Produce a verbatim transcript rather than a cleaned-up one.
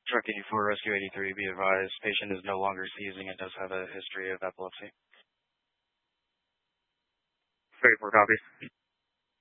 Truck eighty-four, Rescue eighty-three, be advised, patient is no longer seizing and does have a history of epilepsy. thirty-four copies.